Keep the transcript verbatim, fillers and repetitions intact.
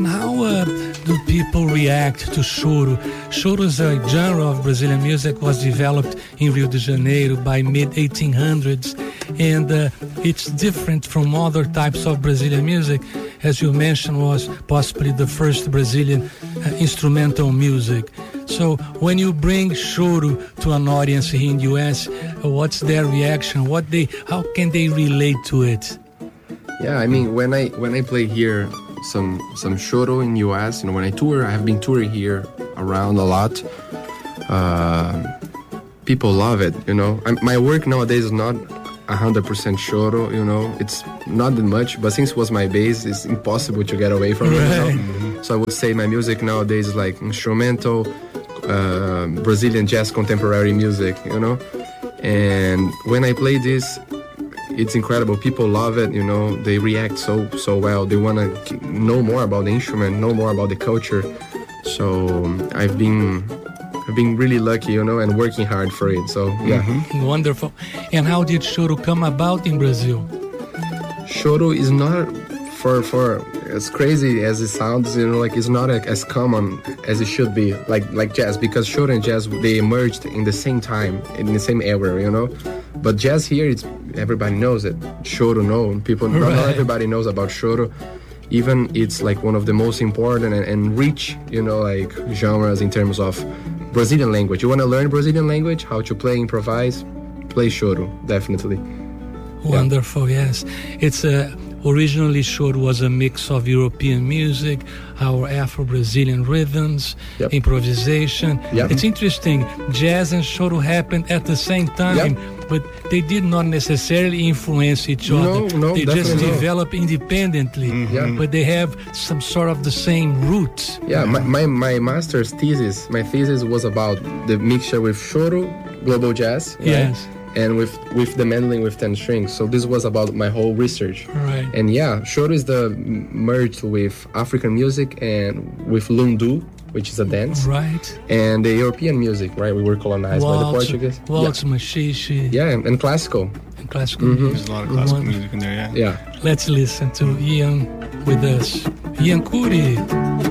How uh, do people react to choro? Choro is a genre of Brazilian music, was developed in Rio de Janeiro by mid eighteen hundreds, and uh, it's different from other types of Brazilian music. As you mentioned, was possibly the first Brazilian uh, instrumental music. So when you bring choro to an audience here in the U S, uh, what's their reaction? What they, how can they relate to it? Yeah, I mean, when I when I play here some some choro in U S, you know, when I tour, I have been touring here around a lot. Uh, people love it, you know. I, my work nowadays is not one hundred percent choro, you know. It's not that much, but since it was my base, it's impossible to get away from it. Right. You know? Mm-hmm. So I would say my music nowadays is like instrumental, uh, Brazilian jazz contemporary music, you know. And when I play this, it's incredible. People love it, you know. They react so so well. They want to know more about the instrument, know more about the culture. So I've been I've been really lucky, you know, and working hard for it. So yeah, mm-hmm. Wonderful. And how did choro come about in Brazil? Choro is not for for as crazy as it sounds, you know, like it's not a, as common as it should be, like like jazz, because choro and jazz, they emerged in the same time, in the same era, you know. But jazz here, it's everybody knows it. Choro, no, people, right. Not everybody knows about choro. Even it's like one of the most important and, and rich, you know, like genres in terms of Brazilian language. You want to learn Brazilian language, how to play, improvise, play choro, definitely. Wonderful, yeah. Yes. It's a, originally choro was a mix of European music, our Afro-Brazilian rhythms, yep. improvisation. Yep. It's interesting, jazz and choro happened at the same time, yep. but they did not necessarily influence each other. No, no, they just no. develop independently, mm-hmm. yeah. but they have some sort of the same roots. Yeah, my, my, my master's thesis, my thesis was about the mixture with choro, global jazz, right? Yes. and with with the mandolin with ten strings. So this was about my whole research. Right. And yeah, choro is the merged with African music and with lundu, which is a dance. Right. And the European music, right? We were colonized Waltz, by the Portuguese. Waltz, yeah. machixe. Yeah, and, and classical. And classical mm-hmm. music. There's a lot of classical One. music in there, yeah. Yeah. Let's listen to Ian with us. Ian Curry.